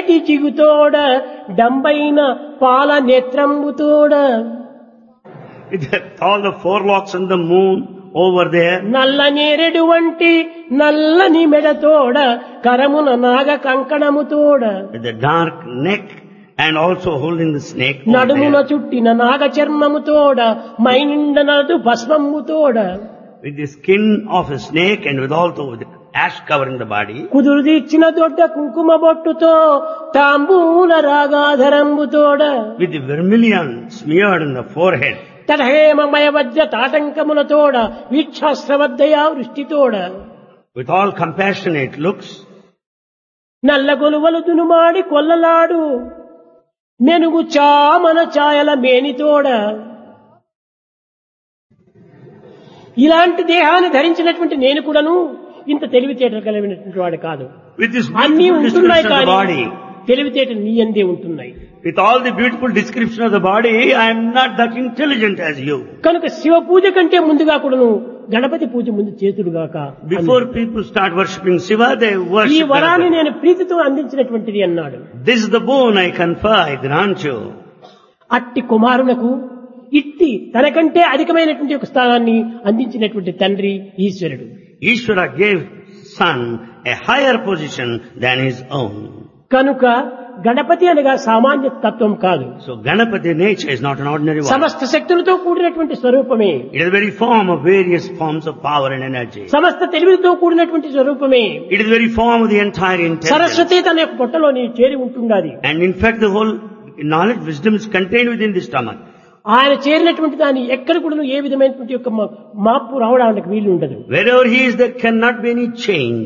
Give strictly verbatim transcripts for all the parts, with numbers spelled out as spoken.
తెల్లనేటి జిగుతోడ డంబైన పాల నేత్రంబుతోడ With all the forelocks and the moon over there, నల్ల నేరెడు వంటి నల్లని మెడతోడ కరమున నాగ కంకణముతోడ with the dark neck and also holding the snake over నడుమున there, చుట్టిన నాగ చర్మముతోడ మైనిండనదు భస్మముతోడ with the skin of a snake and with also with ash covering the body, కుదురుదీర్చిన Dodda కుంకుమ బొట్టుతో తాంబూల రాగాధరంబుతోడ with the vermilion smeared in the forehead, తడహేమమయ Vajra తాటంకములతోడ వీక్షాశ్రవద్దయా వృష్టితోడ with all compassionate looks, నల్ల గొలువలు దునుమాడి కొల్లలాడు మెనుగు చామన ఛాయల మేనితోడ ఇలాంటి దేహాన్ని ధరించినటువంటి నేను కూడాను ఇంత తెలివితేటలు కలిగినటువంటి వాడు కాదు. with this అన్నీ beautiful ఉంటున్నాయి description of the కానీ body, తెలివితేటలు నీ అందే ఉంటున్నాయి. with all the beautiful description of the body, I am not that intelligent as you. కనుక శివ పూజ కంటే ముందుగా కూడాను గణపతి పూజ ముందు చేతుడుగాక. Before people start worshipping Shiva, they ఈ worship వరాన్ని Ganapati. నేను ప్రీతితో అందించినటువంటిది అన్నాడు. This is the boon I confer, I grant you. అట్టి కుమారునకు ఇట్టి తనకంటే అధికమైనటువంటి ఒక స్థానాన్ని అందించినటువంటి తండ్రి ఈశ్వరుడు. Ishvara gave son a higher position than his own. కనుక గణపతి అనగా సామాన్య తత్వం కాదు, So Ganapati nature is not an ordinary one. సమస్త శక్తులతో కూడినటువంటి స్వరూపమే, It is the very form of various forms of power and energy. సమస్త తెలివితో కూడినటువంటి స్వరూపమే. It is the very form of the entire intelligence. Saraswati తన యొక్క పొట్టలోని చేరి ఉంటున్నది. And in fact the whole knowledge, wisdom is contained within the stomach. ఆయన చేరినటువంటి దాన్ని ఎక్కడ కూడా ఏ విధమైనటువంటి యొక్క మా- మార్పు రావడానికి వీలు ఉండదు. Wherever he is, there cannot be any change.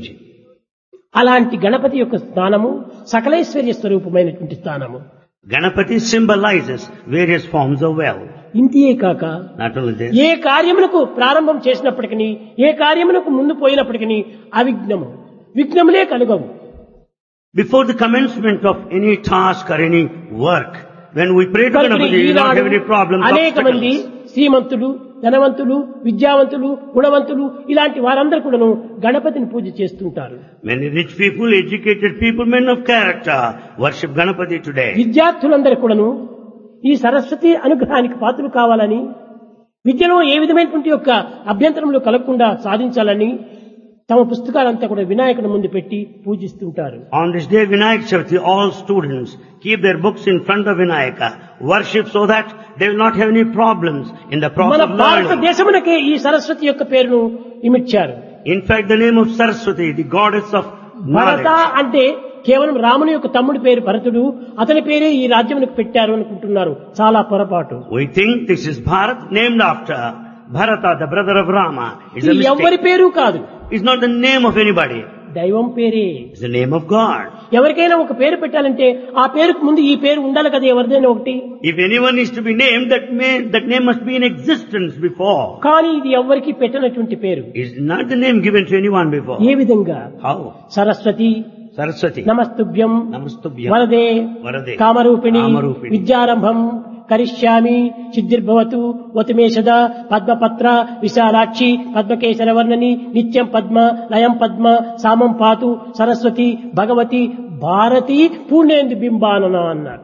అలాంటి గణపతి యొక్క స్థానము సకలైశ్వర్య స్వరూపమైనటువంటి స్థానము. Ganapati symbolizes various forms of wealth. ఇంతియే కాక Not only this, ఏ కార్యములకు ప్రారంభం చేసినప్పటికీ ఏ కార్యములకు ముందు పోయినప్పటికీ అవిఘ్నము విఘ్నములే కలుగవు. before the commencement of any task or any work, when we pray to కనుక Ganapati, we do not Eenadu have any problems, అనేక మంది obstacles. శ్రీమంతులు, ధనవంతులు, విద్యావంతులు, గుణవంతులు ఇలాంటి వారందరూ కూడాను గణపతిని పూజ చేస్తుంటారు. Many rich people, educated people, men of character, worship Ganapati today. విద్యార్థులందరూ కూడాను ఈ సరస్వతి అనుగ్రహానికి పాత్రలు కావాలని, విద్యలో ఏ విధమైనటువంటి యొక్క అభ్యంతరములు కలగకుండా సాధించాలని తమ పుస్తకాలంతా కూడా వినాయకుని ముందు పెట్టి పూజిస్తుంటారు. On this day, Vinayak Chavithi, all students keep their books in front of Vinayaka, worship so that they will not have any problems in the మన process of learning. భారతదేశమునకే ఈ సరస్వతి యొక్క పేరును ఇమిడ్చారు. In fact, the name of Saraswati, the goddess of Bharata knowledge, అంటే కేవలం రాముని యొక్క తమ్ముడి పేరు భరతుడు, అతని పేరే ఈ రాజ్యమునకు పెట్టారు అనుకుంటున్నారు. చాలా పొరపాటు. we think this is Bharat, named after Bharata, the brother of Rama. It's a ఇది ఎవ్వరి mistake. పేరు కాదు, It's not the name of anybody. దైవం పేరే. It's the name of God. ఎవరికైనా ఒక పేరు పెట్టాలంటే ఆ పేరుకు ముందు ఈ పేరు ఉండాలి కదా, ఎవరిదైనా ఒకటి. If anyone is to be named, that, may, that name must be in existence before. కానీ ఇది ఎవ్వరికి పెట్టినటువంటి పేరు. It's not the name given to anyone before. ఏ విధంగా? How? సరస్వతి Saraswati. నమస్తుభ్యం Namastubhyam. వరదే Varade. కామరూపిణి కామరూపిణి. విద్యారంభం కరిష్యామి సిద్ధిర్భవతు వతుమేషద పద్మపత్ర విశాలాక్షి పద్మకేశర వర్ణని నిత్యం పద్మ లయం పద్మ సామం పాతు సరస్వతి భగవతి భారతి పూర్ణేందు బింబానన అన్నారు.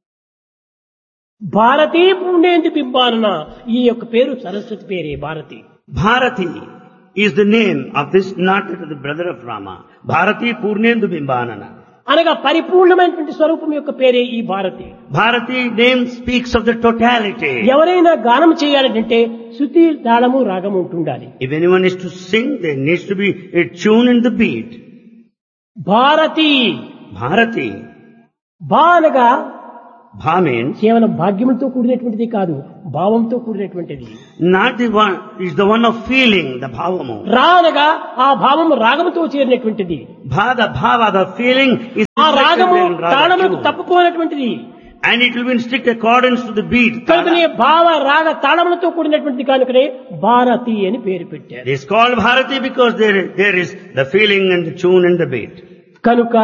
భారతి పూర్ణేందు బింబానన, ఈ యొక్క పేరు సరస్వతి పేరే Bharati. Bharati is the name of this, not that of the brother of Rama. Bharati Purnendu Bimbanana. అనగా పరిపూర్ణమైనటువంటి స్వరూపం యొక్క పేరే ఈ Bharati. Bharati name speaks of the totality. ఎవరైనా గానం చేయాలంటే శృతి తాళము రాగము ఉంటుండాలి. If anyone is to sing, there needs to be a tune in the beat. Bharati Bharati. భా అనగా Bha means కేవలం భాగ్యములతో కూడినటువంటిది కాదు, భావంతో కూడినటువంటిది. not the one, is the one of feeling, the bhavamu. రా అనగా ఆ భావము రాగముతో చేరినటువంటిది. Bha, the bhava, the feeling is ఆ రాగము reflected in raga తాళములకు tune. తప్పుకోనటువంటిది. And it will be in strict accordance to the beat. కనుకనే భావ రాగ తాళములతో కూడినటువంటిది కనుకనే భారతి అని పేరు పెట్టారు. It is called Bharati because there, there is the feeling and the tune and the beat. కనుక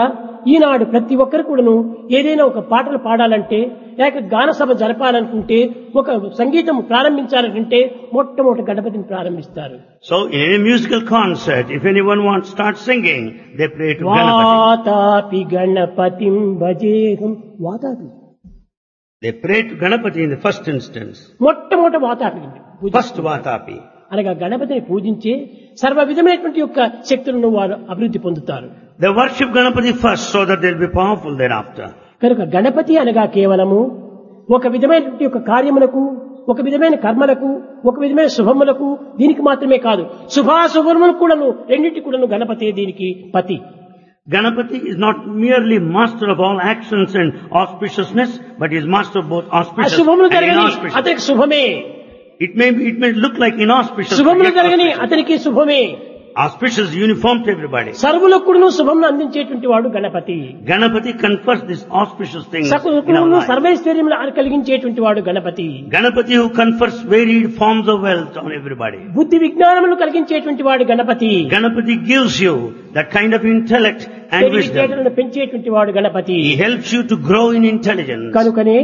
ఈనాడు ప్రతి ఒక్కరు కూడాను ఏదైనా ఒక పాటలు పాడాలంటే లేక గాన సభ జరపాలనుకుంటే ఒక సంగీతం ప్రారంభించాలంటే మొట్టమొదటి గణపతిని ప్రారంభిస్తారు. So in any musical concert, if anyone wants to start singing, they pray to Ganapati. Vatapi Ganapatim భజేహం. Vatapi They pray to Ganapati in the first instance. మొట్టమొదటి వాతాపి First Vatapi. అనగా గణపతిని పూజించే సర్వ విధమైనటువంటి యొక్క శక్తులను వారు అభివృద్ధి పొందుతారు. They worship Ganapati first so that they'll be powerful thereafter. కనుక గణపతి అనగా కేవలము ఒక విధమైనటువంటి యొక్క కార్యములకు, ఒక విధమైన కర్మలకు, ఒక విధమైన శుభములకు దీనికి మాత్రమే కాదు, శుభాశుభములకు కూడాను రెండింటి కూడాను గణపతి దీనికి పతి. Ganapati is not merely master of all actions and auspiciousness, but he is master of both auspicious అశుభములు and జరగని inauspicious. అతనికి శుభమే, It may be, it may look like inauspicious, but శుభములు yet జరగని auspicious. అతనికి శుభమే. Auspicious is uniform to everybody. సర్వులకు కూడాను శుభమును అందించేటువంటి వాడు Ganapati. Ganapati confers these auspicious things in our సకల life. సర్వైశ్వర్యములు కలిగించేటువంటి వాడు Ganapati. Ganapati who confers varied forms of wealth on everybody. బుద్ధి విజ్ఞానములు కలిగించేటువంటి వాడు Ganapati. Ganapati gives you that kind of intellect and wisdom. తెలివితేటలను పెంచేటువంటి వాడు Ganapati. He helps you to grow in intelligence. కనుకనే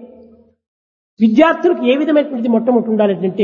విద్యార్థులకు ఏ విధమైనటువంటి మొట్టమొదటి ఉండాలంటే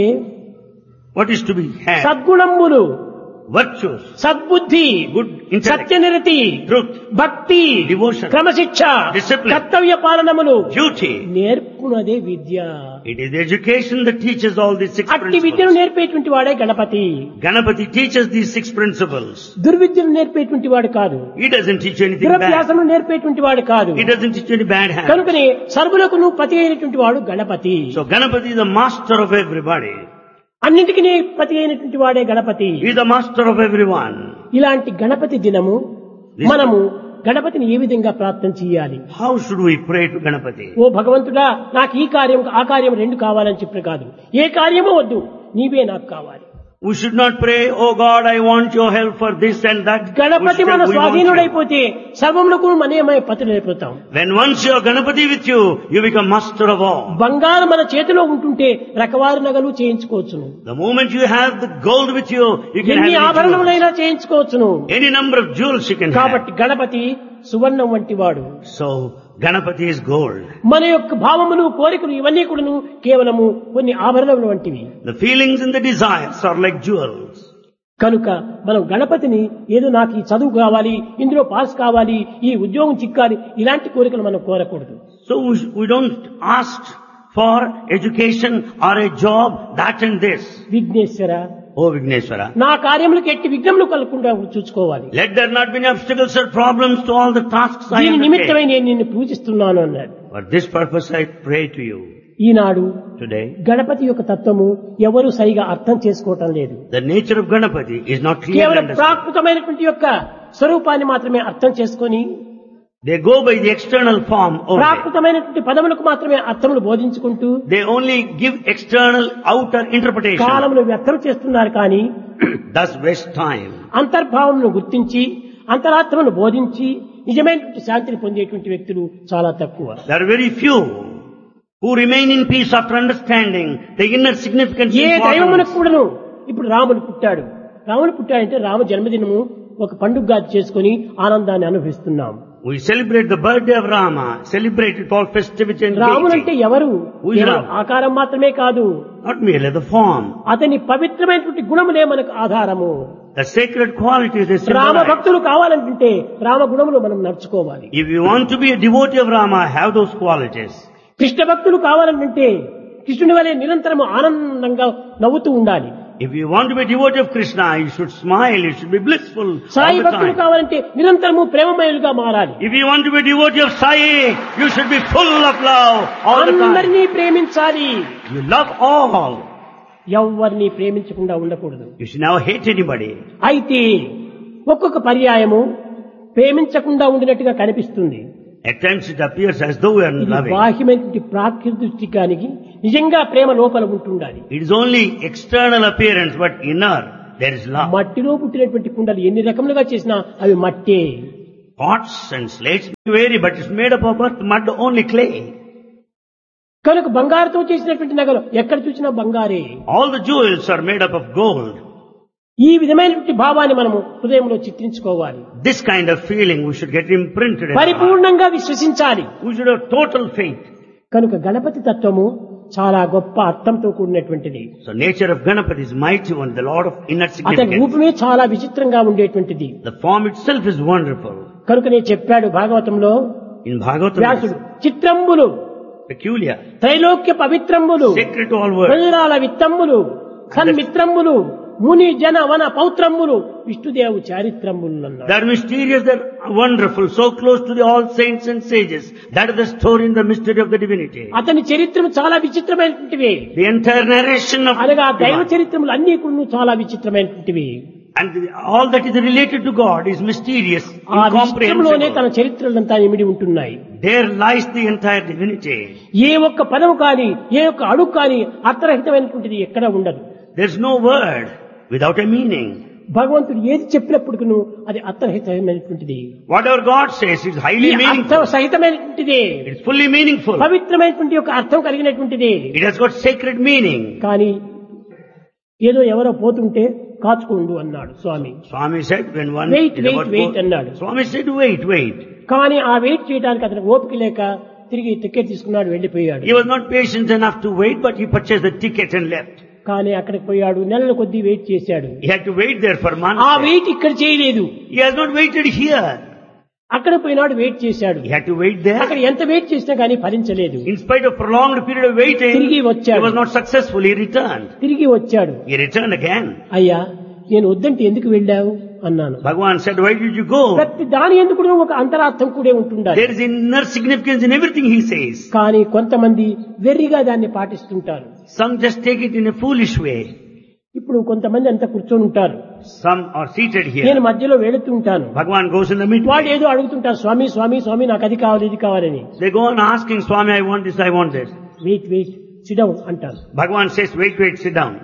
What is to be had? సద్గుణములు, Virtues, సద్బుద్ధి, good intellect, సత్యనిరతి, truth, భక్తి, devotion, క్రమశిక్ష, discipline, కర్తవ్య పాలనములు duty. నేర్పునదే Vidya. It is the education that teaches all these six అట్టి విద్యను principles. నేర్పేటువంటి వాడే Ganapati. Ganapati teaches these six principles. దుర్విద్యను నేర్పేటువంటి వాడు కాదు, He doesn't teach anything bad. దురభ్యాసము నేర్పేటువంటి వాడు కాదు. He doesn't teach any bad habits. కనుకనే సర్వులకు పతి అయినటువంటి వాడు Ganapati. So Ganapati is the master of everybody. అన్నింటికి పతి అయినటువంటి వాడే Ganapati. He is the master of everyone. ఇలాంటి గణపతి దినము మనము గణపతిని ఏ విధంగా ప్రార్థన చేయాలి? How should we pray to Ganapati? ఓ భగవంతుడా, నాకు ఈ కార్యం ఆ కార్యం రెండు కావాలని చెప్పి కాదు, ఏ కార్యమో వద్దు, నీవే నాకు కావాలి. We should not pray, oh God, I want your help for this and that. Ganapati We మన should say, "We want you." స్వాధీనుడైపోతే సర్వములకు మనమే పతులైపోతాం. When once you are Ganapati with you, you become master of all. బంగారం మన చేతిలో ఉంటుంటే రకవారి నగలు చేయించుకోవచ్చును, The moment you have the gold with you, you can ఎన్ని have any jewels. ఆభరణములైనా చేయించుకోవచ్చును. Any number of jewels you can కాబట్టి have. Ganapati సువర్ణం వంటి వాడు. So, Ganapati is gold. మన యొక్క భావములు, కోరికలు ఇవన్నీ కూడాను కేవలము కొన్ని ఆభరణములు వంటివి. The feelings and the desires are like jewels. కనుక మనం గణపతిని ఏదో నాకు ఈ చదువు కావాలి, ఇందులో పాస్ కావాలి, ఈ ఉద్యోగం చిక్కాలి, ఇలాంటి కోరికలు మనం కోరకూడదు. So we, we don't ask for education or a job, that and this. Vighneshwara, Oh Vigneshwara, నా కార్యములకు ఎట్టి విఘ్నములు కలగకుండా చూసుకోవాలి. let there not be any obstacles or problems to all the tasks I దీని నిమిత్తమై undertake. నేను నిన్ను పూజిస్తున్నాను అన్నాడు. For this purpose I pray to you Eenadu today. Ganapati యొక్క తత్వము ఎవరు సరిగా అర్థం చేసుకోవటం లేదు. The nature of Ganapati is not clearly కేవలం understood. ప్రాకృతమైనటువంటి యొక్క స్వరూపాన్ని మాత్రమే అర్థం చేసుకొని They go by the external form only. ప్రాకృతమైనటువంటి పదములకు మాత్రమే అర్థములు బోధించుకుంటూ They only give external outer interpretation. కాలమును వ్యర్థం చేస్తున్నారు. కానీ Thus waste time. అంతర్భావమును గుర్తించి అంతరాత్మను బోధించి నిజమైనటువంటి శాంతిని పొందేటువంటి వ్యక్తులు చాలా తక్కువ. There are very few who remain in peace after understanding the inner significance A and దైవమునకు importance. కూడాను ఇప్పుడు రాముడు పుట్టాడు. రాముడు పుట్టాడంటే రామ జన్మదినము ఒక పండుగగా చేసుకొని ఆనందాన్ని అనుభవిస్తున్నాం. We celebrate the birthday of Rama, celebrate it all festivity and రాముడంటే gaiety. ఎవరు? Who is కేవలం Ram? ఆకారం మాత్రమే కాదు, Not merely the form. అతని పవిత్రమైనటువంటి గుణములే మనకు ఆధారము. The sacred qualities they Rama symbolize. భక్తులు కావాలంటే రామ గుణములు మనం నడుచుకోవాలి. If you want to be a devotee of Rama, have those qualities. Krishna భక్తులు కావాలంటే కృష్ణుని వలె నిరంతరము ఆనందంగా నవ్వుతూ ఉండాలి. If you want to be a devotee of Krishna, you should smile, you should be blissful Sai all the భక్తులు time. కావాలంటే నిరంతరము ప్రేమమయులుగా మారాలి. If you want to be a devotee of Sai, you should be full of love all the time. అందరినీ ప్రేమించాలి, You love all. ఎవరిని ప్రేమించకుండా ఉండకూడదు. You should never hate anybody. అయితే ఒక్కొక్క పర్యాయము ప్రేమించకుండా ఉండినట్టుగా కనిపిస్తుంది. At times it appears as though we are ఇది loving. బాహ్యమైనటువంటి ప్రాకృతికానికి నిజంగా ప్రేమ లోపల ఉంటుండాలి. It is only external appearance, but inner there is love. మట్టిలో పుట్టినటువంటి కుండలు ఎన్ని రకములుగా చేసినా అవి మట్టే. Pots and slates may vary, but it's made up of earth, mud, only clay. కనుక బంగారుతో చేసినటువంటి నగలు ఎక్కడ చూసినా బంగారే. All the jewels are made up of gold. ఈ విధమైనటువంటి భావాన్ని మనము హృదయంలో చిత్రించుకోవాలి. This kind of feeling we should get imprinted in our heart. పరిపూర్ణంగా విశ్వసించాలి. We should have total faith. కనుక గణపతి తత్వము చాలా గొప్ప అర్థంతో కూడినటువంటిది. So nature of Ganapati is mighty one, the Lord of inner అతని significance. రూపమే చాలా విచిత్రంగా ఉండేటువంటిది. The form itself is wonderful. కనుకనే చెప్పాడు భాగవతంలో In Bhagavatam, వ్యాసుడు, చిత్రంబులు peculiar, Trailokya పవిత్రంబులు sacred to all words. ప్రజరాల విత్తంబులు సన్మిత్రంబులు ముని జన వన పౌత్రంబులు విష్ణుదేవు చారిత్రంబులు అన్నాడు. They are mysterious, they are wonderful, so close to the all saints and sages. That is the story in the mystery of the divinity. అతని చరిత్రము చాలా విచిత్రమైనటువంటివి. The entire narration of అనగా దైవ divine. చరిత్రములు అన్ని కూడా చాలా విచిత్రమైనటువంటివి. And the- all that is related to God is mysterious, ఆ విచిత్రంలోనే తన incomprehensible. చరిత్రలంతా ఇమిడి ఉంటున్నాయి. There lies the entire divinity. ఏ ఒక్క పదము కాని ఏ ఒక్క అడుగు కాని అర్థరహితమైనటువంటిది ఎక్కడ ఉండదు. There's no word without a meaning. భగవంతుడు ఏది చెప్పినప్పటికీ అది అర్థరహితమైనటువంటిది. Whatever God says is highly అర్థ meaningful. సహితమైనటువంటిది. It's fully meaningful. పవిత్రమైనటువంటి ఒక అర్థం కలిగినటువంటిది. It has got sacred meaning. కానీ ఏదో ఎవరో పోతుంటే కాచుకోండు అన్నాడు స్వామి. Swami said when one Wait, is wait, about wait to- అన్నాడు. Swami said wait, wait. కానీ ఆ వెయిట్ చేయడానికి అతనికి ఓపిక లేక తిరిగి టికెట్ తీసుకున్నాడు, వెళ్లిపోయాడు. He was not patient enough to wait, but he purchased the ticket and left. కానీ అక్కడికి పోయాడు, నెలల కొద్దీ వెయిట్ చేశాడు. He had to wait there for months. ఆ వెయిట్ ఇక్కడ చేయలేదు. He has not waited here. అక్కడ పోయినాడు, వెయిట్ చేశాడు. He had to wait there. అక్కడ ఎంత వెయిట్ చేసినా కానీ ఫలించలేదు. In spite of prolonged period of waiting, తిరిగి he వచ్చాడు. was not successful. He returned. తిరిగి వచ్చాడు. He returned again. అయ్యా నేను వద్దంటే ఎందుకు వెళ్ళావు అన్నాను. Bhagavan said, why did you go? ప్రతి దాని ఎందుకు కూడా ఒక అంతరార్థం కూడా ఉంటుండాలి. There is inner significance in everything he says. కానీ కొంతమంది వెర్రిగా దాన్ని పాటిస్తుంటారు. Some just take it in a foolish way. ఇప్పుడు కొంతమంది అంతా కూర్చొని ఉంటారు, Some are seated నేను here. మధ్యలో వెళుతుంటాను. Bhagavan goes in the middle. వాళ్ళు ఏదో అడుగుతుంటారు, స్వామి స్వామి స్వామి నాకు అది కావాలి ఇది కావాలని. They go on asking, Swami, I want this, I want this. Wait wait sit down అంటారు. Bhagavan says, wait, wait, sit down.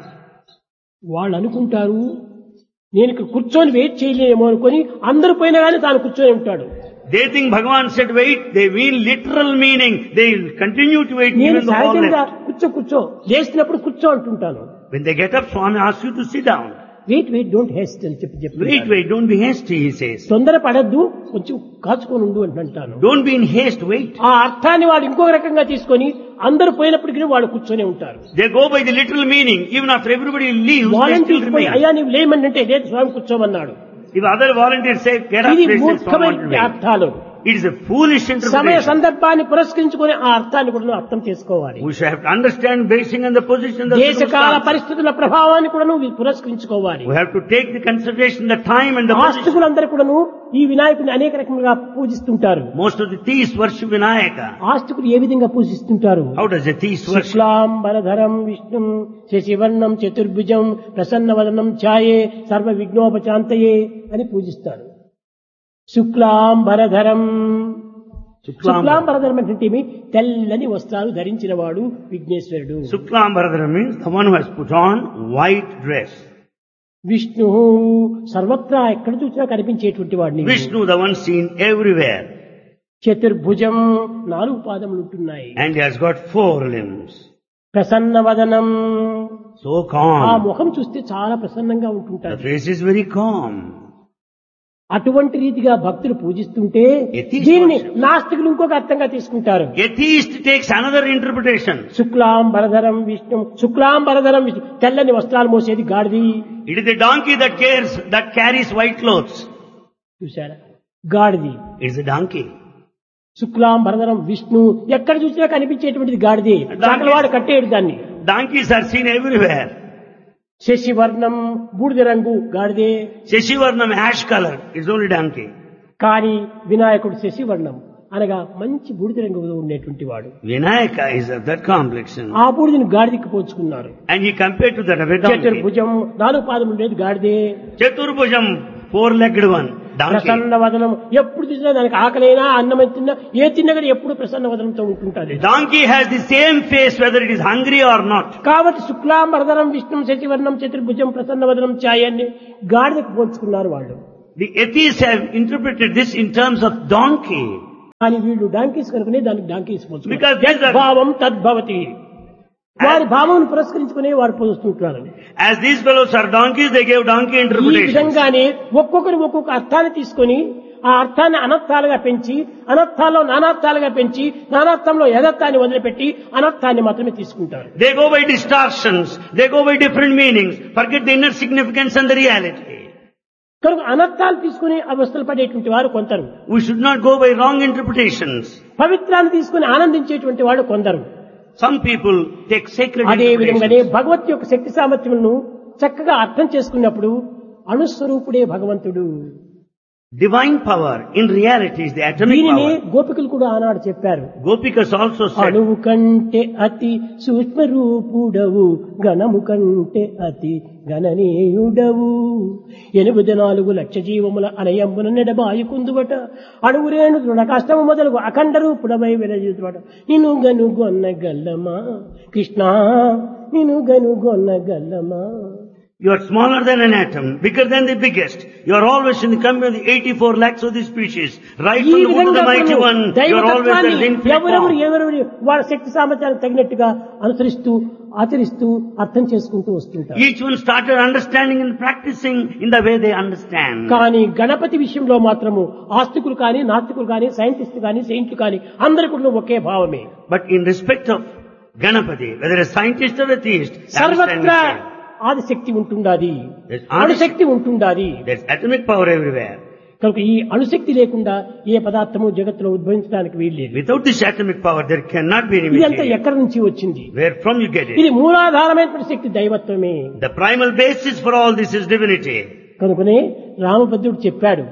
వాళ్ళు అనుకుంటారు నేను ఇక్కడ కూర్చొని వెయిట్ చేయలేమో అనుకొని అందరూ పోయినా కానీ తాను కూర్చొని ఉంటాడు. They think Bhagavan said wait, they mean literal meaning. They will continue to wait నేను even though all సహజంగా left. కూర్చో కూర్చో లేచినప్పుడు కూర్చో అంటుంటాను. When they get up, Swami asks you to sit down. Wait wait don't Heist అని చెప్పి Wait, చెప్పి wait, don't be hasty, he says. తొందర పడద్దు, కొంచెం కాచుకొని ఉండు అని అంటాను. Don't be in haste, wait. ఆ అర్థాన్ని వాడు ఇంకొక రకంగా తీసుకొని అందరూ పోయినప్పటికీ వాడు కూర్చొని ఉంటారు. They go by the literal meaning. Even after everybody leaves, they still volunteers పోయి remain. అయ్యా నీవు లేమంటే లేదు స్వామి కూర్చోమన్నాడు. If other volunteers say, get up, ఇది they say, Swami want to మూర్ఖమైన wait. అర్థాలు. It is a foolish సమయ interpretation. సందర్భాన్ని పురస్కరించుకొని ఆ అర్థాన్ని కూడా అర్థం చేసుకోవాలి. We should have to understand basing on the position, the దేశకాల circumstances. పరిస్థితుల ప్రభావాన్ని కూడాను పురస్కరించుకోవాలి. We have to take the consideration, the time and the position. ఆస్తికులందరూ కూడాను ఈ వినాయకుడిని అనేక రకములుగా పూజిస్తుంటారు. Most of the thieves worship Vinayaka. ఆస్తికులు ఏ విధంగా పూజిస్తుంటారు? How does a thief worship? శుక్లాంబరధరం విష్ణుం శశివర్ణం చతుర్భుజం ప్రసన్నవదనం ఛాయే సర్వ విఘ్నోపశాంతయే అని పూజిస్తారు. శుక్లాంబరధరం, శుక్లాంబరధరం అంటే ఏమి? తెల్లని వస్త్రాలు ధరించిన వాడు విఘ్నేశ్వరుడు. Shuklambaradhara means the one who has put on white dress. Vishnu సర్వత్రా ఎక్కడ చూసినా కనిపించేటువంటి వాడిని. Vishnu, the one seen everywhere. చతుర్భుజం, నాలుగు పాదములు ఉంటున్నాయి. And he has got four limbs. ప్రసన్నవదనం, So ఆ calm. ముఖం చూస్తే చాలా ప్రసన్నంగా The ఉంటుంటారు. face is very calm. అటువంటి రీతిగా భక్తులు పూజిస్తుంటే Atheist దీనిని worship. నాస్తికులు ఇంకొక అర్థంగా తీసుకుంటారు. Atheist takes another interpretation. శుక్లాంబరధరం విష్ణు, శుక్లాంబరధరం విష్ణు, తెల్లని వస్త్రాలు మోసేది గాడిది. It is the donkey that carries, that carries white clothes. చూసారా, గాడిది. It is a donkey. శుక్లాంబరధరం విష్ణు, ఎక్కడ చూసినా కనిపించేటువంటిది గాడిది. చాకలవాడు కట్టేడు దాన్ని. Donkeys are seen everywhere. శశివర్ణం, బూడిద రంగు గాడిదే. Sheshivarnam, ash color, is only donkey. కానీ వినాయకుడు శశివర్ణం అనగా మంచి బూడిద రంగులో ఉండేటువంటి వాడు. Vinayaka is of that complexion. ఆ బూడిదని గాడిదికి పోల్చుకున్నారు. And he compared to that of a donkey. చతుర్భుజం, నాలుగు పాదం ఉండేది గాడిదే. Chaturbhujam, four-legged one, donkey. Prasanna వదనం, ఎప్పుడు చూసినా దానికి ఆకలైనా అన్నం తిన్నా ఏ తిన్నా కానీ ఎప్పుడు ప్రసన్న వదనంతో ఉంటుంటారు. Donkey has the same face whether it is hungry or not. కాబట్టి శుక్లాంబరధరం విష్ణు శశివర్ణం చతుర్భుజం ప్రసన్న వదనం ఛాయాన్ని గాడిదకు పోల్చుకున్నారు వాళ్ళు. The atheists have interpreted this in terms of donkey. కానీ వీళ్ళు డాంకీస్ కనుకనే దానికి డాంకీస్ పోల్చుకున్నారు. Because these are- భావం తద్భవతి. వారి భావమును పురస్కరించుకుని వారు పోస్తుంటారు. As these fellows are donkeys, they gave donkey ఈ interpretations. విధంగానే ఒక్కొక్కరు ఒక్కొక్క అర్థాన్ని తీసుకొని ఆ అర్థాన్ని అనర్థాలుగా పెంచి, అనర్థాల్లో నానార్థాలుగా పెంచి, నానార్థంలో యథార్థాన్ని వదిలిపెట్టి అనర్థాన్ని మాత్రమే తీసుకుంటారు. They go by distortions, they go by different meanings, forget the inner significance and the reality. కనుక అనర్థాలు తీసుకుని అవస్థలు పడేటువంటి వారు కొందరు. We should not go by wrong interpretations. పవిత్రాన్ని తీసుకుని ఆనందించేటువంటి వాడు కొందరు. Some people take sacred అదే విధంగానే interpretations. భగవత్ యొక్క శక్తి సామర్థ్యములను చక్కగా అర్థం చేసుకున్నప్పుడు అణుస్వరూపుడే భగవంతుడు. Divine power in reality is the atomic దీనిని power. గోపికలు కూడా ఆనాడు చెప్పారు. Gopikas also said, అణువు కంటే అతి సూక్ష్మ రూపుడవు, గణము కంటే అతి గణనీయుడవు, ఎనిమిది నాలుగు లక్ష జీవముల అనయమున నెడబాయి కుందువట, అణువురేణు దృఢ కష్టము మొదలుగు అఖండ రూపుడమై వెలజుతువట, నిన్ను గనుగొన్న గల్లమా కృష్ణ, నిన్ను గనుగొన్న గల్లమా. you are smaller than an atom, bigger than the biggest. You are always in the company of the eighty-four lakhs of the species. Right ఈ from the wood of విధంగా the mighty one, you are always దైవతత్వాన్ని there in infinite ఎవరెవరు form. ఎవరెవరు వాళ్ళ శక్తి సామర్థ్యానికి తగినట్టుగా అనుసరిస్తూ ఆచరిస్తూ అర్థం చేసుకుంటూ వస్తుంటారు. Each one started understanding and practicing in the way they understand. కానీ గణపతి విషయంలో మాత్రము ఆస్తికులు కానీ నాస్తికులు కానీ సైంటిస్టులు కానీ సెయింట్లు కానీ అందరి కూడా ఒకే భావమే. But in respect of Ganapati, whether a scientist or a theist, they understand సర్వత్రా the same. Adishakti ఉంటుండాది, There's అణుశక్తి ఉంటుండాది. There's atomic power everywhere. కనుక ఈ అణుశక్తి లేకుండా ఏ పదార్థము జగత్తులో ఉద్భవించడానికి వీల్లేదు. Without this atomic power, there cannot be any ఇదంతా material. ఎక్కడి నుంచి వచ్చింది? Where from you get ఇది it? మూలాధారమైనటువంటి Shakti దైవత్వమే. The primal basis for all this is divinity. కనుకనే రామభద్రుడు చెప్పాడు.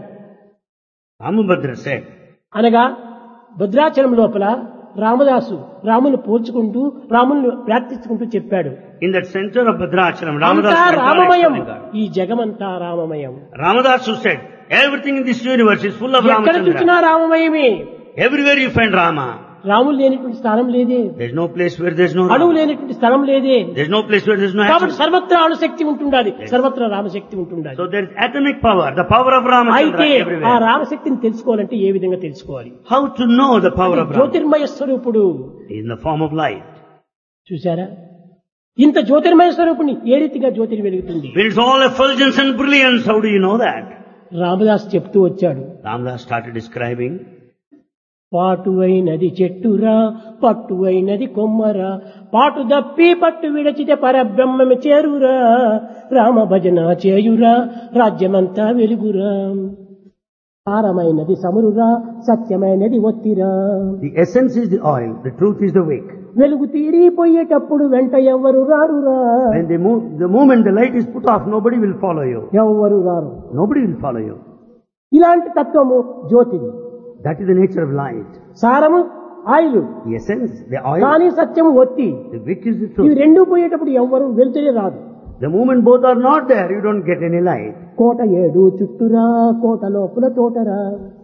Ramabhadra said, అనగా భద్రాచలం లోపల రామదాసు రాముని పోల్చుకుంటూ రాముని ప్రార్థించుకుంటూ చెప్పాడు. in that center of Bhadrachalam, అంతా Ramadas రామమయం, went on. ఈ జగమంతా రామమయం. Ramadasu said, everything in this universe is full of ఎక్కడ చూసినా Ramachandra. రామమయమే. Everywhere you find Rama. Ramulu లేనటువంటి స్థలం లేదే, There's no place where there's no అణువు Rama. లేనటువంటి స్థలం లేదే. There's no place where there's no కాబట్టి atom. సర్వత్రా అణుశక్తి ఉంటుండాలి, సర్వత్రా రామశక్తి ఉంటుండాలి. So there's atomic power, the power of అయితే Ramachandra ఆ everywhere. రామశక్తిని తెలుసుకోవాలంటే ఏ విధంగా తెలుసుకోవాలి? How to know the power of Rama? జ్యోతిర్మయ స్వరూపుడు. In the form of light. చూసారా, ఇంత జ్యోతిర్మయ స్వరూపుని ఏ రీతిగా జ్యోతిని వెలుగుతుంది? When it's all effulgence and brilliance, how do you know that? Ramdas చెప్తూ వచ్చాడు. Ramdas started describing, పాటు అయినది చెట్టురా, పట్టు అయినది కొమ్మరా, పాటు దప్పి పట్టు విడచితే పరబ్రహ్మము చేరురా, రామ భజన చేయురా, రాజ్యమంతా వెలుగురా, సారమైనది సమురురా, సత్యమైనది ఒత్తిరా, the essence is the oil, the truth is the wick. వెలుగు తీరిపోయేటప్పుడు వెంట ఎవ్వరు రారురా, When the, mo- the moment the light is put off, nobody will follow you. ఎవ్వరు రారు. Nobody will follow you. ఇలాంటి తత్వము జ్యోతిది. That is the nature of light. సారము oil, The essence, the oil, కానీ సత్యము ఒత్తి. the wick is the ఇవి truth. రెండు పోయేటప్పుడు ఎవ్వరు వెళ్తూనే రాదు. The moment both are not there, you don't get any light. కోట ఏడు చుట్టురా, కోట లోపల తోటరా,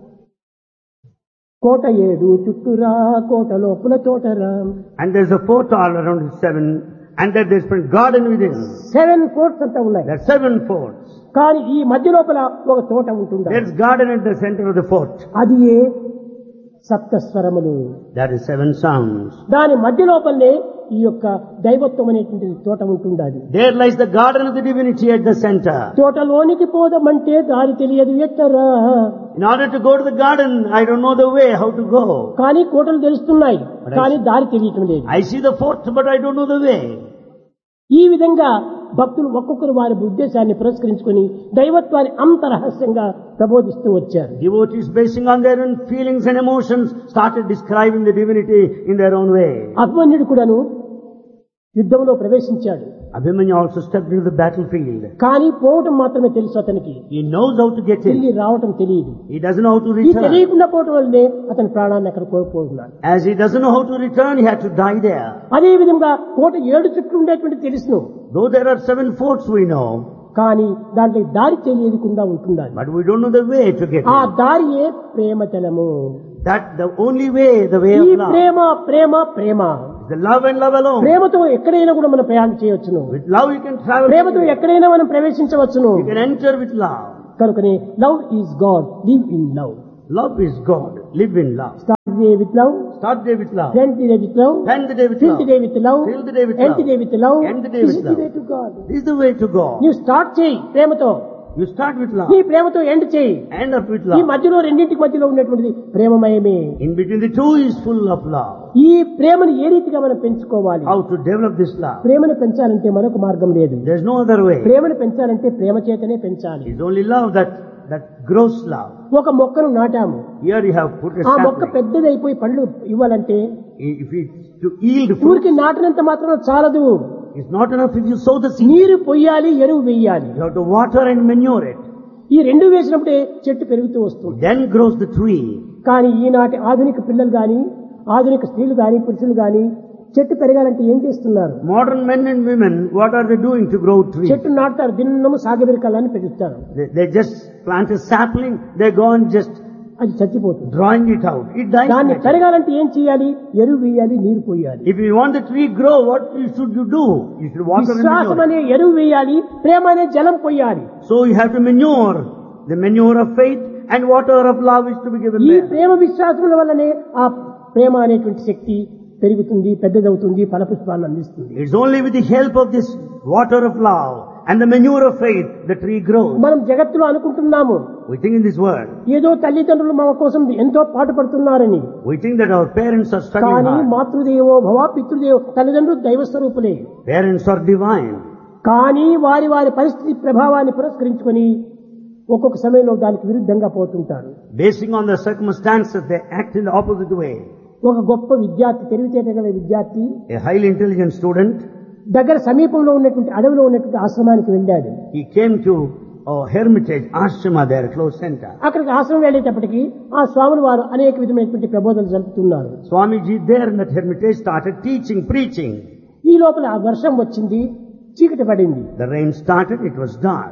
కోట ఏడు చుట్టురా, కోట లోపల తోటరా. And there's a fort all around the seven, and that there's a garden within. Seven forts అంతా ఉన్నాయి. There are seven forts. కానీ ఈ మధ్య లోపల ఒక తోట ఉంటుంది. There's garden at the center of the fort. అది ఏ సప్తస్వరములు. That is seven sounds. దాని మధ్య లోపలనే ఈ యొక్క దైవత్వం అనేటువంటి తోట ఉంటుంది. అది There lies the garden of the divinity at the center. తోటలోనికి పోదామంటే దారి తెలియదు ఎట్టరా, In order to go to the garden, I don't know the way, how to go. కానీ కోటలు తెలుస్తున్నాయి, కానీ దారి తెలియటం లేదు. I see the fort, but I don't know the way. ఈ విధంగా భక్తులు ఒక్కొక్కరు వారి ఉద్దేశాన్ని పురస్కరించుకొని దైవత్వాన్ని అంత రహస్యంగా ప్రబోధిస్తూ వచ్చారు. Devotees, basing on their own feelings and emotions, started describing the divinity in their own way. అభిమన్యుడు కూడాను యుద్ధంలో ప్రవేశించాడు. Abhimanyu also stepped into the battlefield. కానీ పోవటం మాత్రమే తెలుసు అతనికి, He knows how to get తిరిగి in. రావటం తెలియదు. He doesn't know how to ఈ return. తెలియకుండా పోవటం వల్లనే అతని ప్రాణాన్ని అక్కడ కోల్పోతున్నాడు. As he doesn't know how to return, he had to die there. అదే విధంగా కోట ఏడు చుట్టూ ఉండేటువంటి తెలుసును, Though there are seven forts we know, కానీ దాంట్లో దారి తెలియకుండా ఉంటున్నారు. but we don't know the way to get ఆ in. దారియే ప్రేమతలము. That the only way, the way ఈ of love. Prema Prema Prema The love and love alone. ప్రేమతో ఎక్కడైనా కూడా మనం ప్రయాణం చేయవచ్చును. With love you can travel. ప్రేమతో ఎక్కడైనా మనం ప్రవేశించవచ్చును. You can enter with love. కనుకనే love is God, live in love. Love is God. Live in love. Start with love, Start the day with love. End the day with love. End the day with Fill love. the day with love. Fill the day with End love. the day with love. End the day This with is the love. way to God. This is the way to go. నీవు start చేయి ప్రేమతో, You start with love. నీ ప్రేమతో end చేయి. End up with ఈ love. మధ్యలో రెండింటికి మధ్యలో ఉన్నటువంటిది ప్రేమమయమే. In between the two is full of love. ఈ ప్రేమను ఏ రీతిగా మనం పెంచుకోవాలి? How to develop this love? ప్రేమను పెంచాలంటే మరొక మార్గం లేదు. There's no other way. ప్రేమను పెంచాలంటే ప్రేమ చేతనే పెంచాలి. It's only love that, that grows love. ఒక మొక్కను నాటాము, Here you have put a ఆ మొక్క sapling. పెద్దదైపోయి పండ్లు ఇవ్వాలంటే If it's to yield fruit, ఊరికి నాటినంత మాత్రం చాలదు. it's not enough if you sow the seed. నీరు పొయ్యాలి, ఎరువు వేయాలి. You have to water and manure it. ఈ రెండు వేసినప్పుడే చెట్టు పెరుగుతూ వస్తుంది. Then grows the tree. కానీ ఈనాటి ఆధునిక పిల్లలు గాని, ఆధునిక స్త్రీలు గాని, పురుషులు గాని చెట్టు పెరగాలంటే ఏం చేస్తున్నారు? Modern men and women, what are they doing to grow trees? చెట్టు నాటుతారు, దిన్నము సాగబెరకాలని పెరుగుతారు, They, they just plant a sapling, they go on just అది చచ్చిపోతుంది. drawing it out. It dies. దాన్ని naturally. పెరగాలంటే ఏం చేయాలి? ఎరువు వేయాలి, నీరు పోయాలి. If you want the tree grow, what you should you do? You should water and విశ్వాసం manure. అనే ఎరువు వేయాలి, ప్రేమ అనే జలం పోయాలి. So you have to manure the manure of faith and water of love is to be given ఈ there. ప్రేమ విశ్వాసముల వల్లనే ఆ ప్రేమ అనేటువంటి శక్తి పెరుగుతుంది, పెద్దదవుతుంది, ఫలపుష్పాన్ని అందిస్తుంది. It's only with the help of this water of love and the manure of faith the tree grows. మనం జగత్తులో అనుకుంటున్నాము, We think in this world, ఏదో తల్లిదండ్రులు మన కోసం ఎంతో పాటుపడుతున్నారని. we think that our parents are struggling కానీ hard. మాతృదేవో భవ పితృదేవో, తల్లిదండ్రులు దైవ స్వరూపులే. Parents are divine. కానీ వారి వారి పరిస్థితి ప్రభావాన్ని పురస్కరించుకొని ఒక్కొక్క సమయంలో దానికి విరుద్ధంగా పోతుంటారు. Basing on the circumstances, they act in the opposite way. ఒక గొప్ప విద్యార్థి, తెలివితేట గల విద్యార్థి A highly intelligent student, దగ్గర సమీపంలో ఉన్నటువంటి అడవిలో ఉన్నటువంటి ఆశ్రమానికి వెళ్ళాడు. he came to a hermitage, ashrama there, close center. అక్కడికి ఆశ్రమం వెళ్ళేటప్పటికి ఆ స్వాములు వారు అనేక విధమైనటువంటి ప్రబోధనలు జరుపుతున్నారు. Swamiji there in that hermitage started teaching, preaching. ఈ లోపల ఆ వర్షం వచ్చింది, చీకటి పడింది. The rain started, it was dark.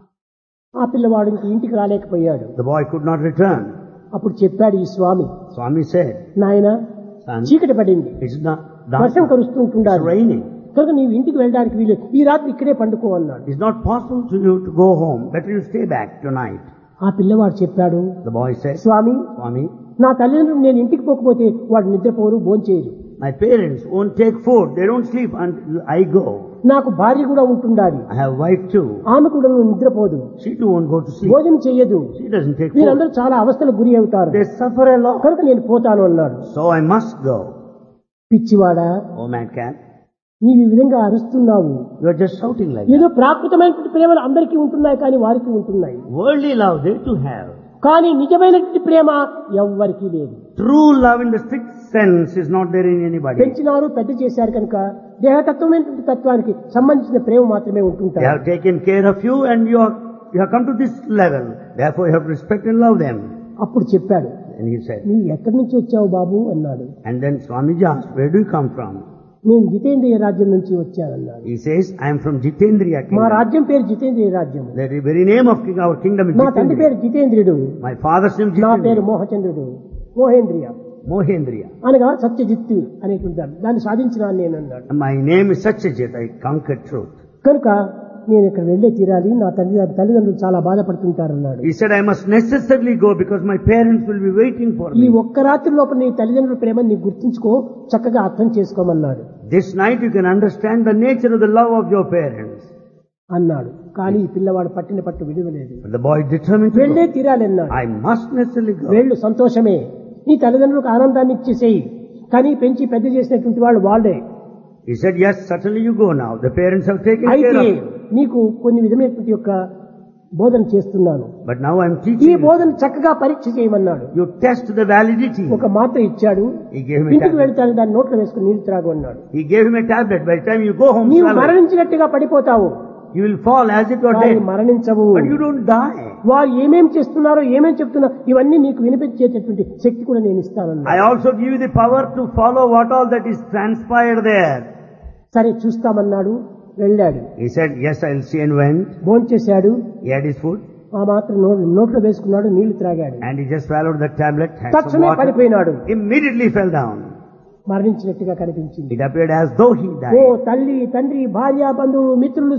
ఆ పిల్లవాడు ఇంక ఇంటికి రాలేకపోయాడు. The boy could not return. అప్పుడు చెప్పాడు ఈ స్వామి, Swami said, నాయన son, చీకటి పడింది, it's not వర్షం dark, కురుస్తూ it's ఉంటున్నాడు, raining. కనుక నీవు ఇంటికి వెళ్ళడానికి వీలు, ఈ రాత్రి ఇక్కడే పండుకో అన్నాడు. It's not possible to you to go home. Better you stay back tonight. ఆ పిల్లవాడు చెప్పాడు, The boy said, Swamy, Swami, నా తల్లిదండ్రులు నేను ఇంటికి పోకపోతే వాడు నిద్రపోరు, భోంచేయరు. my parents won't take food. They don't sleep until I go. నాకు భార్య కూడా ఉంటుండాలి, I have wife too. ఆమె కూడా నిద్రపోదు, She too won't go to sleep. భోజనం చెయ్యదు. She doesn't take వీరందరూ food. చాలా అవస్థలకు గురి అవుతారు, They suffer a lot. కనుక నేను పోతాను అన్నాడు. So I must go. పిచ్చివాడా, Oh madcap, నీవు ఈ విధంగా అరుస్తున్నావు. you are just shouting like ఏదో that. ప్రాకృతమైనటువంటి ప్రేమలు అందరికీ ఉంటున్నాయి, కానీ వారికి ఉంటున్నాయి. Worldly love they too have. కానీ నిజమైనటువంటి ప్రేమ ఎవ్వరికీ లేదు. True love in the strict sense is not there in anybody. పెంచినారు, పెద్ద చేశారు కనుక దేహతత్వమైనటువంటి తత్వానికి సంబంధించిన ప్రేమ మాత్రమే They ఉంటుంటారు. have taken care of you and you, are, you have come to this level. Therefore you have to respect and love them. అప్పుడు చెప్పాడు, And he said, నీ ఎక్కడి నుంచి వచ్చావు బాబు అన్నాడు. and then Swamiji asked, where do you come from? నేను జితేంద్రియ రాజ్యం నుంచి వచ్చానన్నాడు. He says, I am from Jitendriya మా kingdom. రాజ్యం పేరు జితేంద్రియ రాజ్యం. The very name of king, our kingdom is నా తండ్రి పేరు Jitendriya. జితేంద్రుడు, My father's name నా పేరు Jitendriya. మోహచంద్రుడు, మోహేంద్రియ Mohendriya. అనగా సత్యజిత్తు అనేటువంటి దాన్ని దాన్ని సాధించినాను నేను అన్నాడు. My name is Satyajit. I conquered truth. కనుక నేను ఇక్కడ వెళ్ళే తీరాలి, నా తల్లి తల్లిదండ్రులు చాలా బాధపడుతుంటారన్నాడు. He said, I must necessarily go because my parents will be waiting for ఈ me. ఒక్క రాత్రి లోపల నీ తల్లిదండ్రుల ప్రేమను నీకు గుర్తించుకో, చక్కగా అర్థం చేసుకోమన్నాడు This night you can understand the nature of the love of your parents. అన్నాడు. కానీ ఈ పిల్లవాడు పట్టిన పట్టు విలువలేదు. But the boy determined to వెళ్ళే go. తీరాలి అన్నాడు. I must necessarily go. వెళ్ళు, సంతోషమే, నీ తల్లిదండ్రులకు ఆనందాన్ని ఇచ్చేసేయి, కానీ పెంచి పెద్ద చేసినటువంటి వాళ్ళు వాళ్ళే. He said, yes, certainly you go now. The parents have taken అయితే care of you. నీకు కొన్ని విధమైనటువంటి యొక్క బోధన చేస్తున్నాను, But now I'm ఈ teaching you. బోధన చక్కగా పరీక్ష చేయమన్నాడు. You test the validity. ఒక మాత్ర ఇచ్చాడు, He gave him a ఇంటికి tablet. వెళ్తాను దాన్ని నోట్లో వేసుకుని నీళ్లు త్రాగు అన్నాడు. He gave him a tablet. By the time you go home, నీవు swallow it. మరణించినట్టుగా పడిపోతావు, You will fall as if you are కానీ dead. మరణించవు. But you don't die. వారు ఏమేం చేస్తున్నారో ఏమేం చెప్తున్నారో ఇవన్నీ నీకు వినిపించేటటువంటి శక్తి కూడా నేను ఇస్తానన్నా. I also give you the power to follow what all that is transpired there. సరే చూస్తామన్నాడు, వెళ్ళాడు. He said, yes, I'll see, and went. భోంచేశాడు, He had his food ఆ మాత్రం నో- నోట్లో వేసుకున్నాడు, నీళ్లు త్రాగాడు, and he just swallowed the tablet, had some తక్షణమే water, పడిపోయినాడు, immediately fell down. మరణించినట్టుగా కనిపించింది. It appeared as though he oh died. తల్లి, తండ్రి, భార్య, బంధువులు, మిత్రులు, శత్రులు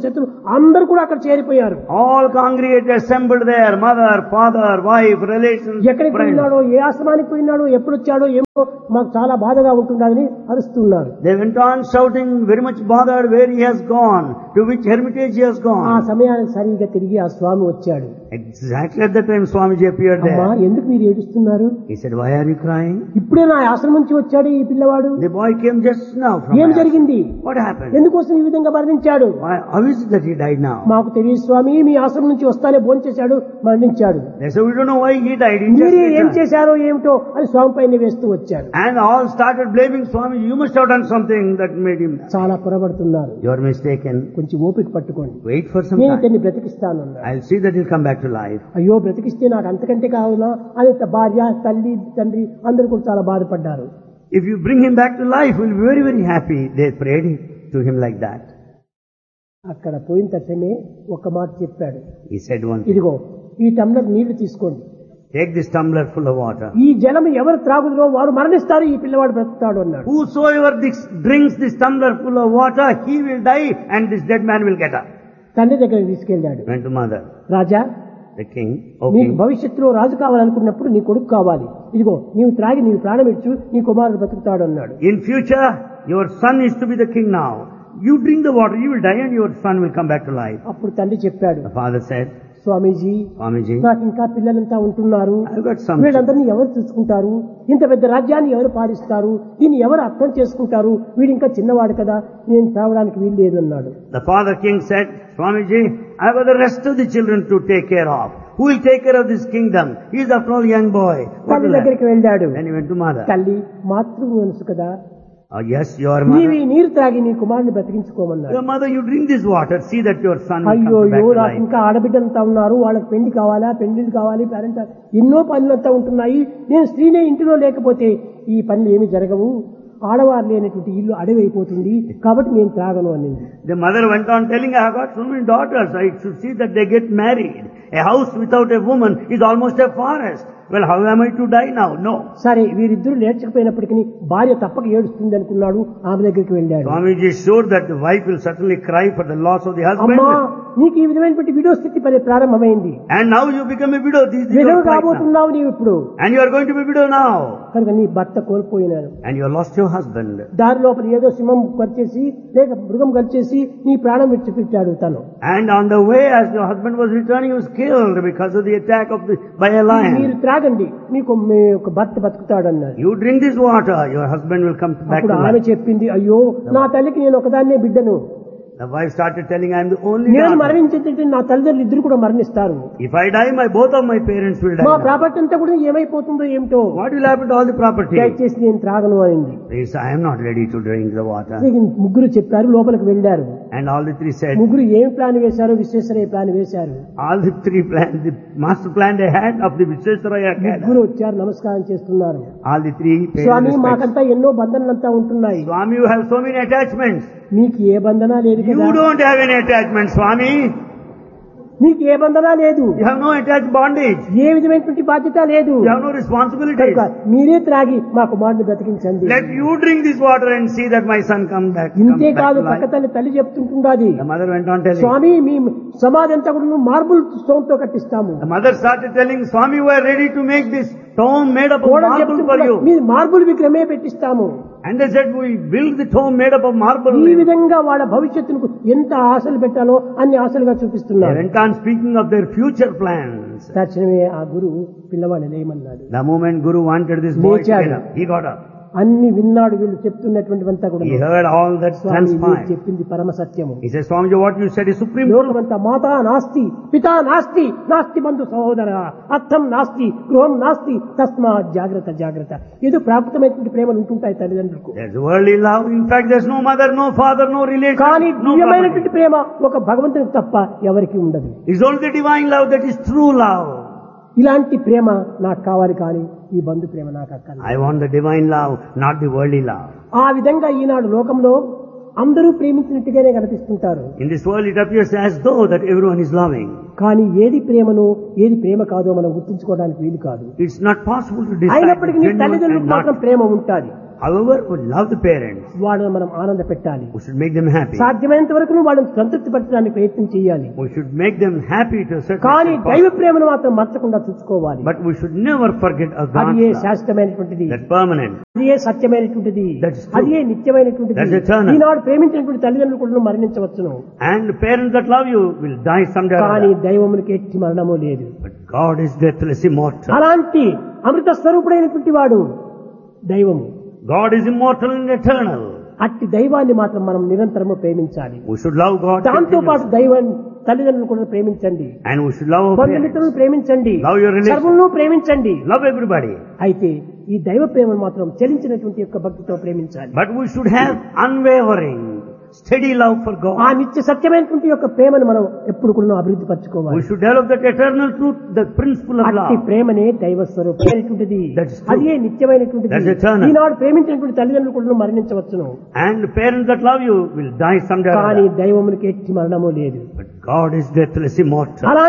అందరూ కూడా అక్కడ చేరిపోయారు. All congregated assembled there, mother, father, wife, relations, ఎక్కడికి friends. పోయినాడో, ఏ ఆశ్రమానికి పోయినాడో, ఎప్పుడు వచ్చాడో ఏమో మాకు చాలా బాధగా ఉంటుందని అరుస్తున్నారు. They went on shouting, very much bothered where he has gone, to which hermitage he has ఆ gone. సమయానికి సరిగా తిరిగి ఆ స్వామి వచ్చాడు. Exactly at that time Swamiji appeared అమ్మా, there. ఎందుకు మీరు ఏడుస్తున్నారు? He said, why are you crying? ఇప్పుడే నా ఆశ్రమం నుంచి వచ్చాడు ఈ పిల్లవాడు. The boy came just now from ఏం my జరిగింది? house. What happened? ఎందుకోసం ఈ విధంగా మరణించాడు? Why, how is it that he died now? మాకు తెలియదు స్వామి, మీ ఆశ్రమం నుంచి వస్తానే భోంచేశాడు, మరణించాడు. They said, we don't know why he died. He just మీరే ఏం returned. చేశారో ఏమిటో అని స్వామి పైన వేస్తూ వచ్చారు. And all started blaming Swami. You must have done something that made him. చాలా పొరబడుతున్నారు. You are mistaken. కొంచెం ఓపిక పట్టుకోండి, Wait for some నేను time. ఇతన్ని బ్రతికిస్తాను అన్నాడు. I'll see that he'll come back to life. అయ్యో బ్రతికిస్తే నాకు అంతకంటే కావాలా అని భార్య, తల్లి, తండ్రి అందరూ కూడా చాలా బాధపడ్డారు. If you bring him back to life, we'll be very, very happy. They prayed to him like that. అక్కడ పోయిన తక్షణమే ఒక మాట చెప్పాడు. He said one thing. ఇదిగో ఈ టంబ్లర్ నీళ్లు తీసుకోండి. Take this tumbler full of water. ఈ జలం ఎవరు త్రాగుదో వారు మరణిస్తారు, ఈ పిల్లవాడు బ్రతుకుతాడు అన్నాడు. Whosoever this, drinks this tumbler full of water, he will die and this dead man will get up. తండ్రి దగ్గరికి తీసుకెళ్ళాడు. Went to mother. Raja, The king, O నీకు king, భవిష్యత్తులో రాజు కావాలనుకున్నప్పుడు నీ కొడుకు కావాలి. ఇదిగో నీవు త్రాగి నీవు ప్రాణం ఇచ్చు, నీ కుమారుడు బ్రతుకుతాడు అన్నాడు. in future, your son is to be the king now. You drink the water, you will die and your son will come back to life. అప్పుడు తండ్రి చెప్పాడు, The father said, Swamiji, Swamiji, నాకు ఇంకా పిల్లలంతా ఉంటున్నారు, I've got some. వీళ్ళందరినీ ఎవరు చూసుకుంటారు? ఇంత పెద్ద రాజ్యాన్ని ఎవరు పాలిస్తారు? దీన్ని ఎవరు అర్థం చేసుకుంటారు? వీడు ఇంకా చిన్నవాడు కదా, నేను తాగడానికి వీలు లేదు అన్నాడు. The father king said, Swamiji, I have the rest of the children to take care of. Who will take care of this kingdom? He is after all young boy. What తల్లి will దగ్గరికి happen? వెళ్ళాడు. Then he went to mother. తల్లి, మాతృ మనసు కదా, Oh, yes, your నీవి mother. నీరు త్రాగి నీ కుమారుని బ్రతికించుకోమన్నాడు. Your mother, you drink this water. See that your son will అయ్యో come back అయ్యో to నాకు life. ఇంకా ఆడబిడ్డలంతా ఉన్నారు, వాళ్ళకి పెళ్లి కావాలా, పెళ్లిళ్ళు కావాలి, పేరెంట్ ఎన్నో పనులంతా ఉంటున్నాయి. నేను స్త్రీనే ఇంటిలో లేకపోతే ఈ పనులు ఏమి జరగవు. ఆడవారు లేనటువంటి ఇల్లు అడవి అయిపోతుంది, కాబట్టి నేను త్రాగను అనింది. The mother went on telling, I have got so many daughters. I should see that they get married. A house without a woman is almost a forest. Well, how am I to die now? No. సరే, వీరిద్దరూ లేచకపోయినప్పటికీ భార్య తప్పక ఏడుస్తుంది అనుకున్నాడు. ఆమె దగ్గరికి వెళ్ళాడు. Swamiji is sure that the wife will certainly cry for the loss of the husband. అమ్మా, నీకు ఈ విధమైనటువంటి విడో స్థితి పరి- ప్రారంభమైంది. And now you become a widow. This is విడవ your plight now. కాబోతున్నావు నీవు ఇప్పుడు. And you are going to be widow now. కనుక నీ భర్త కోల్పోయినాడు. And you have lost your husband. దారి లోపల ఏదో సింహం కలిచేసి లేక మృగం కలిచేసి నీ ప్రాణం విడిచిపెట్టాడు తను. And on the way, as your husband was returning, he was killed because of the attack of the, by a lion. మీరు త్రాగండి, మీకు మీ యొక్క భర్త బతుకుతాడు అన్నాడు. You drink this water, your husband will come back అప్పుడు to ఆమె life. చెప్పింది, అయ్యో నా తల్లికి నేను ఒకదాన్నే బిడ్డను, The wife started telling, I am the only నేను daughter. మరణించేటంటే నా తల్లిదండ్రులు ఇద్దరు కూడా మరణిస్తారు. If I die, my both of my parents will die మా now. ప్రాపర్టీ అంతా కూడా ఏమైపోతుందో ఏమిటో, What will happen to all the property? దయచేసి నేను త్రాగను అనింది. He said, I am not ready to drink the water. ఇక ముగ్గురు చెప్పారు, లోపలికి వెళ్ళారు. And all the three said, ముగ్గురు ఏం ప్లాన్ వేశారో విశ్వేశ్వరయ్య ప్లాన్ వేశారు. all the three plans, the master plan they had of the Vishwesvaraya ముగ్గురు Academy. వచ్చారు, నమస్కారం చేస్తున్నారు. All the three paid Swamy, respect. మాకంతా ఎన్నో బంధనలంతా ఉంటున్నాయి, Swami, you have so many attachments. మీకు ఏ బంధన లేదు You కదా, don't have any attachment, Swami. మీకు ఏ బంధన లేదు, You have no attached bondage. ఏ విధమైనటువంటి బాధ్యత లేదు. You have no responsibilities. కనుక మీరే త్రాగి మా కుమారుని బ్రతికించండి. Let you drink this water and see that my son comes back. comes ఇంతే back కాదు, to పక్క life. తల్లి తల్లి చెప్తుంటుండాది, The mother went on telling. స్వామి మీ సమాధి అంతా కూడా మార్బుల్ స్టోన్ తో కట్టిస్తాము. The mother started telling, Swami, we are ready to make this stone made up of కూడా marble for చెప్తుంటా, you. Me marble విగ్రహమే పెట్టిస్తాము. And they said, we build the tomb made up of marble. ఈ విధంగా వాళ్ళ భవిష్యత్తుకు ఎంత ఆశలు పెట్టాలో అన్ని ఆశలుగా They చూపిస్తున్నారు. went on speaking of their future plans. తక్షణమే ఆ గురువు పిల్లవాడిని లేమన్నాడు. The moment Guru wanted this boy to లేచాడు. get up, he got up. అన్ని విన్నాడు, వీళ్ళు చెప్తున్నటువంటివంతా కూడా. He heard all that స్వామి, మీరు transpired. చెప్పింది పరమ సత్యము. He said, Swamiji, what you said is supreme. లోకమంతా మాతా నాస్తి, పితా నాస్తి, నాస్తి బంధు సహోదర, అర్థం నాస్తి, గృహం నాస్తి, తస్మా జాగ్రత్త జాగ్రత్త. ఏదో ప్రాకృతమైనటువంటి ప్రేమలు ఉంటుంటాయి తల్లిదండ్రులకు, There's worldly love. In fact, there's no mother, no father, no relation, కానీ no దివ్యమైనటువంటి property. ప్రేమ ఒక భగవంతునికి తప్ప ఎవరికి ఉండదు. It's only the divine love that is true love. ఇలాంటి ప్రేమ నాకు కావాలి, కానీ ఈ బంధు ప్రేమ నాకు అక్కర్లేదు. I want the divine love, not the worldly love. ఆ విధంగా ఈనాడు లోకంలో అందరూ ప్రేమించినట్టుగానే కనిపిస్తుంటారు, In this world, it appears as though that everyone is loving. కానీ ఏది ప్రేమనో ఏది ప్రేమ కాదో మనం గుర్తించుకోవడానికి వీలు కాదు. It's not possible to decide అయినప్పటికీ నీ genuine తల్లిదండ్రులకు and మాత్రం not. ప్రేమ ఉంటుంది. However, we love the parents. వాళ్ళని మనం ఆనంద పెట్టాలి. We should make them happy. సాధ్యమైనంత వరకు వాళ్ళని సంతృప్తి పరచడానికి ప్రయత్నం చేయాలి. We should make them happy to a certain కానీ extent దైవ possible. ప్రేమను మాత్రం మర్చకుండా చూసుకోవాలి. But we should never forget a అది ఏ God's love. శాశ్వతమైనటువంటిది, That's permanent. అది ఏ సత్యమైనటువంటిది, That is true. అది ఏ నిత్యమైనటువంటిది. That's eternal. ఈనాడు ప్రేమించినటువంటి తల్లిదండ్రులు కూడా మరణించవచ్చును. And the parents that love you will die someday. or కానీ other. దైవమునికి ఎట్టి మరణము లేదు. But God is deathless, immortal. అలాంటి అమృత స్వరూపుడైనటువంటి వాడు దైవము. God is immortal and eternal. అట్టి దైవాన్ని మాత్రం మనం నిరంతరము ప్రేమించాలి. We should love God. దాంతో పాటు continuously. దైవం తల్లిదండ్రులు కూడా ప్రేమించండి, And we should love our బంధుమిత్రులను parents. ప్రేమించండి, Love your relations. సర్వులను ప్రేమించండి. Love everybody. అయితే ఈ దైవ ప్రేమను మాత్రం చలించినటువంటి యొక్క భక్తితో ప్రేమించాలి. But we should have unwavering, steady love for ఆ God. నిత్య సత్యమైనటువంటి యొక్క ప్రేమను మనం ఎప్పుడు కూడా అభివృద్ధి We పరచుకోవాలి. should develop that eternal truth, the principle of అట్టి love. ప్రేమనే దైవ స్వరూపమైనటువంటిది. That's true. అది ఏ నిత్యమైనటువంటిది. That's eternal. ఈనాడు ప్రేమించినటువంటి తల్లిదండ్రులు కూడా మరణించవచ్చును. And the parents that love you will die someday. or కానీ other. దైవమునికి ఎట్టి మరణము లేదు. But God is deathless, immortal. అలా